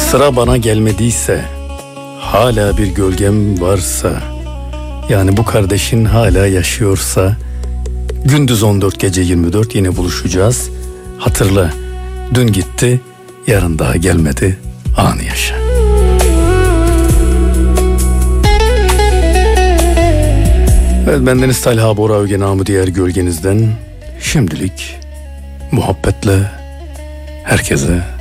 Sıra bana gelmediyse, hala bir gölgem varsa, yani bu kardeşin hala yaşıyorsa, gündüz 14 gece 24 yine buluşacağız. Hatırla, dün gitti, yarın daha gelmedi, anı yaşa. Evet, bendeniz Talha Bora Öge, namı diğer gölgenizden. Şimdilik muhabbetle herkese